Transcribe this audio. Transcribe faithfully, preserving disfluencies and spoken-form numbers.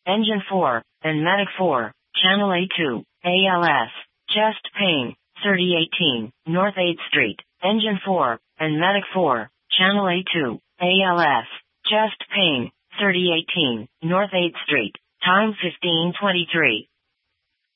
Engine four, and Medic four, Channel A two, A L S, Chest Pain, thirty eighteen, North eighth Street. Engine four, and Medic four, Channel A two, A L S, Chest Pain, thirty eighteen, North eighth Street. Time fifteen twenty-three.